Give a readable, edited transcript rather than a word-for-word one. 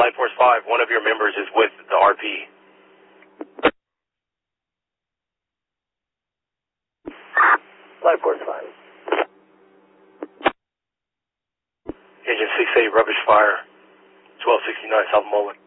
Life Force 5, one of your members is with the RP. Life Force 5. Agent 6-8, rubbish fire, 1269 South Mullen.